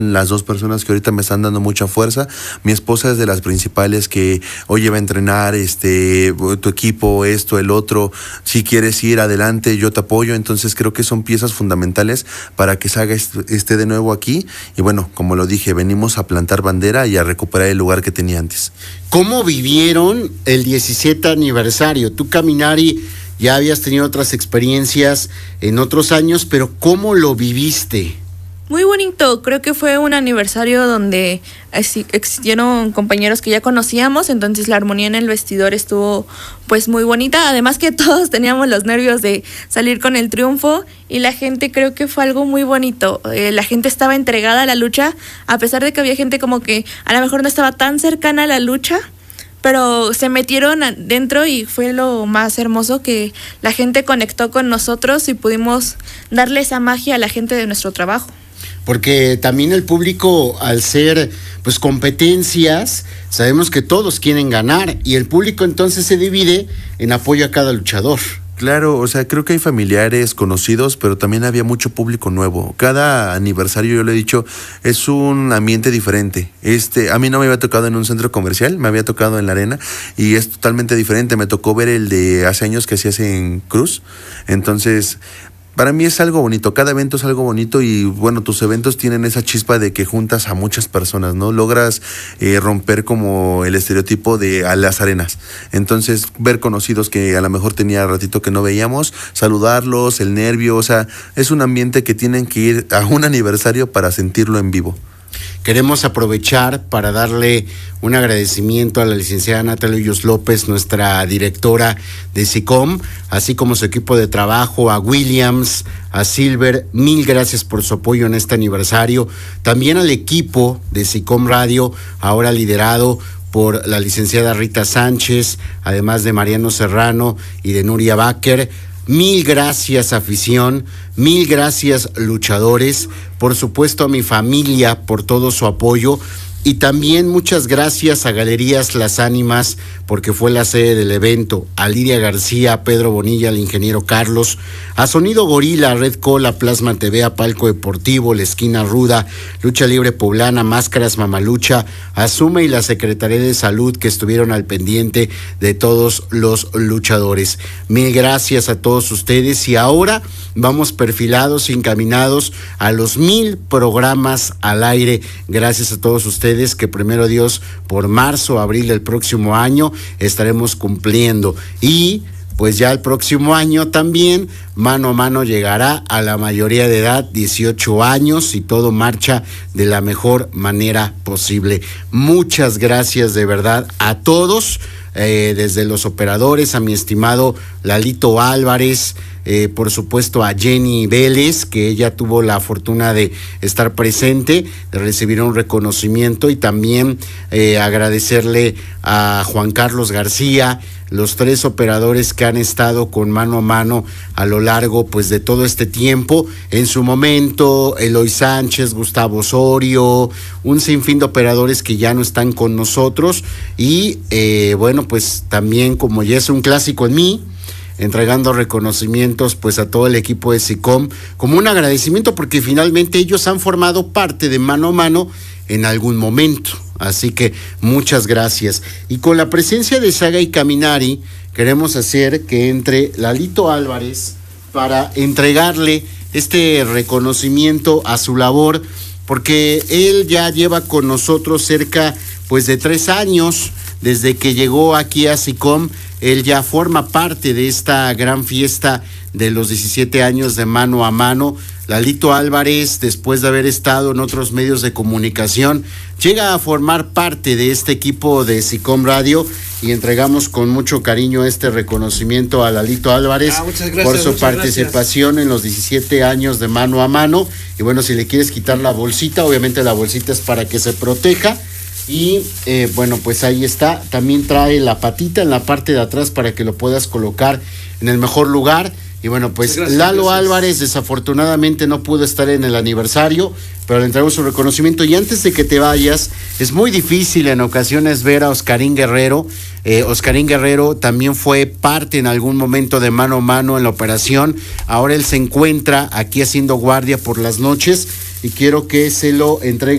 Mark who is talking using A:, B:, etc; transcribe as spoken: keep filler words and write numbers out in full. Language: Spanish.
A: las dos personas que ahorita me están dando mucha fuerza. Mi esposa es de las principales que, oye, va a entrenar, este, tu equipo, esto, el otro, si quieres ir adelante, yo te apoyo. Entonces creo que son piezas fundamentales para que se haga este de nuevo aquí. Y bueno, como lo dije, venimos a plantar bandera y a recuperar el lugar que tenía antes.
B: ¿Cómo vivieron el diecisiete aniversario? Tú, Caminari, ya habías tenido otras experiencias en otros años, pero ¿cómo lo viviste?
C: Muy bonito, creo que fue un aniversario donde existieron compañeros que ya conocíamos, entonces la armonía en el vestidor estuvo pues muy bonita, además que todos teníamos los nervios de salir con el triunfo y la gente, creo que fue algo muy bonito, eh, la gente estaba entregada a la lucha, a pesar de que había gente como que a lo mejor no estaba tan cercana a la lucha, pero se metieron dentro y fue lo más hermoso que la gente conectó con nosotros y pudimos darle esa magia a la gente de nuestro trabajo.
B: Porque también el público, al ser pues competencias, sabemos que todos quieren ganar y el público entonces se divide en apoyo a cada luchador.
A: Claro, o sea, creo que hay familiares conocidos, pero también había mucho público nuevo. Cada aniversario, yo le he dicho, es un ambiente diferente. Este, a mí no me había tocado en un centro comercial, me había tocado en la arena y es totalmente diferente. Me tocó ver el de hace años que se hace en Cruz. Entonces, para mí es algo bonito, cada evento es algo bonito y bueno, tus eventos tienen esa chispa de que juntas a muchas personas, ¿no? Logras eh, romper como el estereotipo de a las arenas. Entonces, ver conocidos que a lo mejor tenía ratito que no veíamos, saludarlos, el nervio, o sea, es un ambiente que tienen que ir a un aniversario para sentirlo en vivo.
B: Queremos aprovechar para darle un agradecimiento a la licenciada Natalia Hoyos López, nuestra directora de SICOM, así como su equipo de trabajo, a Williams, a Silver, mil gracias por su apoyo en este aniversario. También al equipo de SICOM Radio, ahora liderado por la licenciada Rita Sánchez, además de Mariano Serrano y de Nuria Baker. Mil gracias, afición, mil gracias, luchadores, por supuesto a mi familia por todo su apoyo y también muchas gracias a Galerías Las Ánimas porque fue la sede del evento, a Lidia García, a Pedro Bonilla, al ingeniero Carlos, a Sonido Gorila, a Red Cola, Plasma T V, a Palco Deportivo, La Esquina Ruda, Lucha Libre Poblana, Máscaras Mamalucha, a Suma y la Secretaría de Salud que estuvieron al pendiente de todos los luchadores. Mil gracias a todos ustedes y ahora vamos perfilados, encaminados a los mil programas al aire. Gracias a todos ustedes que primero Dios por marzo, abril del próximo año estaremos cumpliendo y pues ya el próximo año también mano a mano llegará a la mayoría de edad, dieciocho años y todo marcha de la mejor manera posible. Muchas gracias de verdad a todos. Eh, desde los operadores, a mi estimado Lalito Álvarez, eh, por supuesto a Jenny Vélez, que ella tuvo la fortuna de estar presente, de recibir un reconocimiento y también eh, agradecerle a Juan Carlos García, los tres operadores que han estado con mano a mano a lo largo pues de todo este tiempo. En su momento, Eloy Sánchez, Gustavo Osorio, un sinfín de operadores que ya no están con nosotros y eh, bueno, pues también como ya es un clásico en mí, entregando reconocimientos pues a todo el equipo de SICOM como un agradecimiento porque finalmente ellos han formado parte de mano a mano en algún momento. Así que muchas gracias. Y con la presencia de Saga y Caminari, queremos hacer que entre Lalito Álvarez para entregarle este reconocimiento a su labor, porque él ya lleva con nosotros cerca pues de tres años, desde que llegó aquí a SICOM. Él ya forma parte de esta gran fiesta de los diecisiete años de mano a mano. Lalito Álvarez, después de haber estado en otros medios de comunicación, llega a formar parte de este equipo de SICOM Radio y entregamos con mucho cariño este reconocimiento a Lalito Álvarez ah, gracias, por su participación gracias. En los diecisiete años de mano a mano. Y bueno, si le quieres quitar la bolsita, obviamente la bolsita es para que se proteja. Y eh, bueno, pues ahí está. También trae la patita en la parte de atrás para que lo puedas colocar en el mejor lugar. Y bueno, pues gracias, Lalo gracias. Álvarez desafortunadamente no pudo estar en el aniversario, pero le entregamos su reconocimiento. Y antes de que te vayas, es muy difícil en ocasiones ver a Oscarín Guerrero. Eh, Oscarín Guerrero también fue parte en algún momento de mano a mano en la operación. Ahora él se encuentra aquí haciendo guardia por las noches y quiero que se lo entregue.